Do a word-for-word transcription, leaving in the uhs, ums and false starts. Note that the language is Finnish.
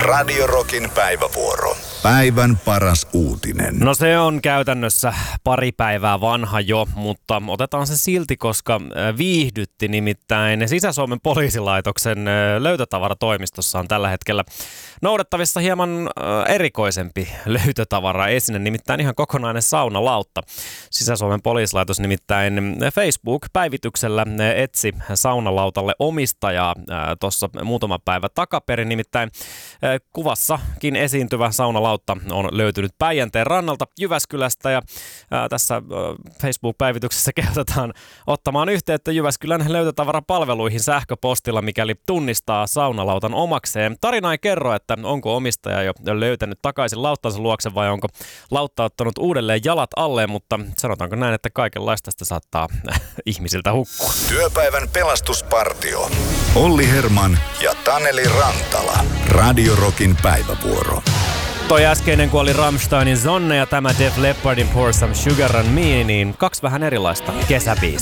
Radio Rockin päivävuoro. Päivän paras uutinen. No se on käytännössä pari päivää vanha jo, mutta otetaan se silti, koska viihdytti nimittäin Sisä-Suomen poliisilaitoksen löytötavaratoimistossa on tällä hetkellä noudettavissa hieman erikoisempi löytötavaraesine, nimittäin ihan kokonainen saunalautta. Sisä-Suomen poliisilaitos nimittäin Facebook-päivityksellä etsi saunalautalle omistajaa tuossa muutama päivä takaperin, nimittäin kuvassakin esiintyvä saunalauta on löytynyt Päijänteen rannalta Jyväskylästä ja ää, tässä ää, Facebook-päivityksessä kehotetaan ottamaan yhteyttä Jyväskylän löytötavarapalveluihin sähköpostilla, mikäli tunnistaa saunalautan omakseen. Tarina ei kerro, että onko omistaja jo löytänyt takaisin lauttansa luokse vai onko lautta ottanut uudelleen jalat alleen, mutta sanotaanko näin, että kaikenlaista sitä saattaa ihmisiltä hukkua. Työpäivän pelastuspartio. Olli Herman ja Taneli Rantala. Radio Rockin päivävuoro. Toi äskeinen, kun oli Rammsteinin Sonne ja tämä Def Leppardin Pour Some Sugar on Me, niin kaksi vähän erilaista kesäbiisiä.